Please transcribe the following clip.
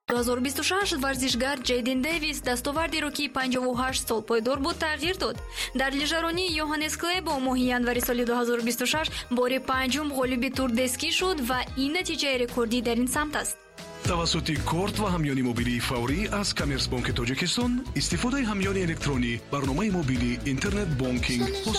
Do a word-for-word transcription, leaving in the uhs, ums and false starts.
دو هزار و بیست و شش ورزشگر جیدن دیویس دستاوردی را که پنجاه و هشت سال پایدار بود تغییر داد. در لیژرانی یوهانس کلی با ماه ینوری سال دو هزار و بیست و شش بار پنجم غالب تور دسکی شد و این نتیجه رکوردی در این سمت است. توسط کارت و همیانی موبیلی فوری از کامرس بانک تاجیکستان استفاده همیانی الکترونی برنامه موبیلی اینترنت بانکینگ